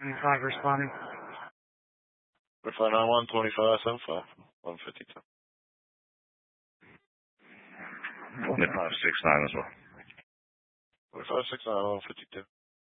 25 responding. 4591, 2575, 152. 569 as well. 4569, 152.